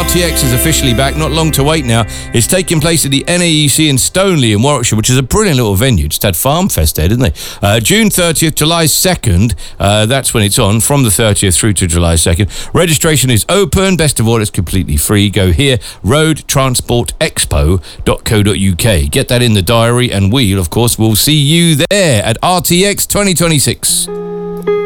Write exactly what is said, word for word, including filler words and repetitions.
T X is officially back. Not long to wait now. It's taking place at the N A E C in Stoneleigh in Warwickshire, which is a brilliant little venue. Just had Farm Fest there, didn't they? Uh, June thirtieth, July second. Uh, that's when it's on, from the thirtieth through to July second. Registration is open. Best of all, it's completely free. Go here, road transport expo dot co dot uk. Get that in the diary, and we, of course, will see you there at R T X twenty twenty-six.